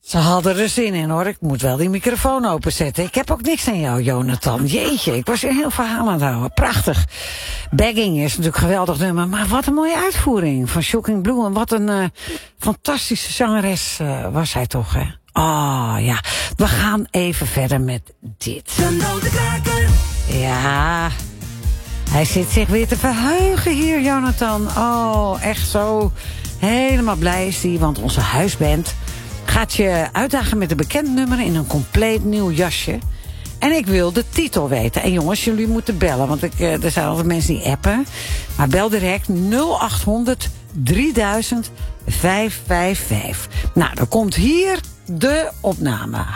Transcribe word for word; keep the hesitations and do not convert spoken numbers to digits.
Ze hadden er zin in, hoor. Ik moet wel die microfoon openzetten. Ik heb ook niks aan jou, Jonathan. Jeetje, ik was weer heel verhaal aan het houden. Prachtig. Begging is natuurlijk een geweldig nummer. Maar wat een mooie uitvoering van Shocking Blue. En wat een uh, fantastische zangeres uh, was hij toch, hè? Oh, ja. We gaan even verder met dit. De Notenkraker. Ja... Hij zit zich weer te verheugen hier, Jonathan. Oh, echt zo. Helemaal blij is hij, want onze huisband gaat je uitdagen met een bekend nummer in een compleet nieuw jasje. En ik wil de titel weten. En jongens, jullie moeten bellen, want ik, er zijn altijd mensen die appen. Maar bel direct nul acht honderd drieduizend vijfhonderdvijfenvijftig. Nou, dan komt hier de opname.